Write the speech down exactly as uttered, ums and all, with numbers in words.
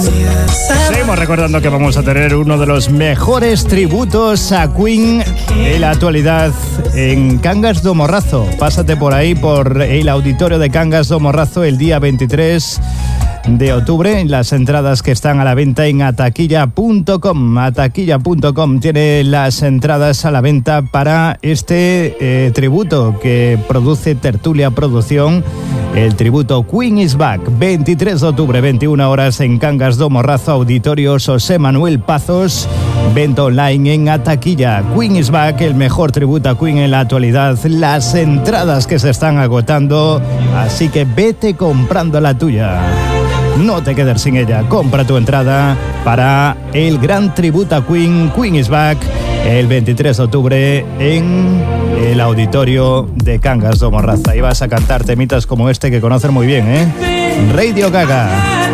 Seguimos recordando que vamos a tener uno de los mejores tributos a Queen de la actualidad en Cangas do Morrazo. Pásate por ahí, por el auditorio de Cangas do Morrazo, el día veintitrés de octubre. Las entradas que están a la venta en ataquilla punto com. Ataquilla punto com tiene las entradas a la venta para este eh, tributo que produce Tertulia Producción. El tributo Queen is Back, veintitrés de octubre, veintiuna horas en Cangas do Morrazo, Auditorio José Manuel Pazos, venta online en Ataquilla. Queen is Back, el mejor tributo a Queen en la actualidad. Las entradas que se están agotando, así que vete comprando la tuya. No te quedes sin ella, compra tu entrada para el gran tributo a Queen, Queen is Back, el veintitrés de octubre en el auditorio de Cangas do Morrazo. Y vas a cantar temitas como este que conocen muy bien, ¿eh? Radio Gaga.